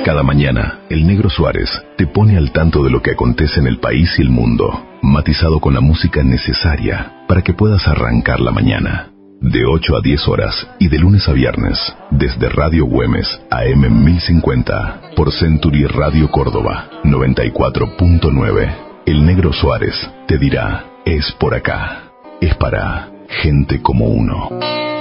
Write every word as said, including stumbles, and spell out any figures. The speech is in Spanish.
Cada mañana, el Negro Suárez te pone al tanto de lo que acontece en el país y el mundo, matizado con la música necesaria para que puedas arrancar la mañana. De ocho a diez horas y de lunes a viernes, desde Radio Güemes, A M mil cincuenta, por Century Radio Córdoba, noventa y cuatro punto nueve. El Negro Suárez te dirá, es por acá, es para gente como uno.